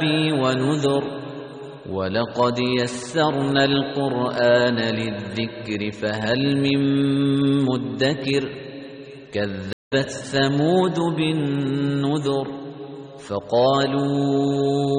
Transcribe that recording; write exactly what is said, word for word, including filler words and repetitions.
وَنُذُرٍ وَلَقَدْ يَسَّرْنَا الْقُرْآنَ لِلذِّكْرِ فَهَلْ مِن مُّدَّكِرٍ كَذَّبَتْ ثَمُودُ بِالنُّذُرِ فَقَالُوا